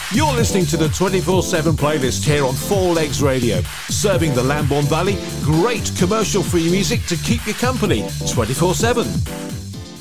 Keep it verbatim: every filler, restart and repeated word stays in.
You're listening to the twenty-four seven playlist here on Four Legs Radio, serving the Lambourne Valley great commercial-free music to keep you company twenty-four seven.